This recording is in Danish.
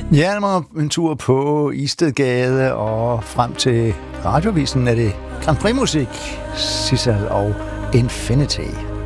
Ja, en tur på Istedgade og frem til Radiovisen er det Grand Prix-musik, Sissel og Infinity.